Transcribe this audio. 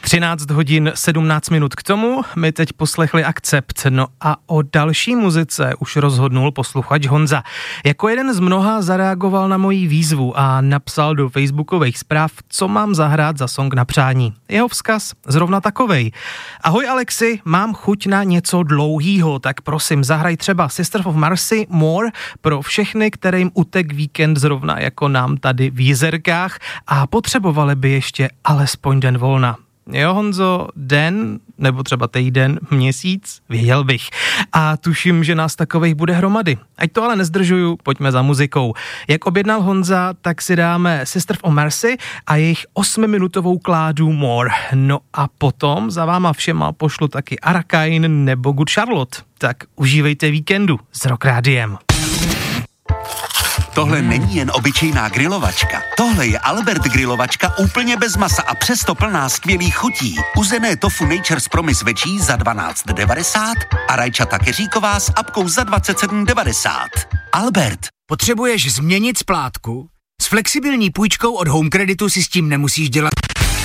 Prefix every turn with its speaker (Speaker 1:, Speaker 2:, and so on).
Speaker 1: 13 hodin 17 minut k tomu, my teď poslechli Akcept, no a o další muzice už rozhodnul posluchač Honza. Jako jeden z mnoha zareagoval na moji výzvu a napsal do facebookových zpráv, co mám zahrát za song na přání. Jeho vzkaz zrovna takovej. Ahoj Alexi, mám chuť na něco dlouhýho, tak prosím zahraj třeba Sisters of Mercy More pro všechny, kterým utek víkend zrovna jako nám tady v Jizerkách a potřebovali by ještě alespoň den volna. Jo, Honzo, den, nebo třeba týden, měsíc, věděl bych. A tuším, že nás takovejch bude hromady. Ať to ale nezdržuju, pojďme za muzikou. Jak objednal Honza, tak si dáme Sisters of Mercy a jejich 8minutovou kládu More. No a potom za váma všema pošlu taky Arcane nebo Good Charlotte. Tak užívejte víkendu s Rock Rádiem.
Speaker 2: Tohle není jen obyčejná grilovačka. Tohle je Albert grilovačka úplně bez masa a přesto plná skvělých chutí. Uzené tofu Nature's Promise večí za 12,90 a rajčata keříková s apkou za 27,90. Albert.
Speaker 3: Potřebuješ změnit splátku? S flexibilní půjčkou od Home Creditu si s tím nemusíš dělat.